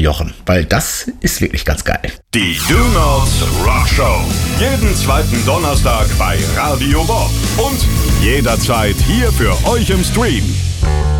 Jochen, weil das ist wirklich ganz geil. Die Do Not Rock Show. Jeden zweiten Donnerstag bei Radio Bob. Und jederzeit hier für euch im Stream.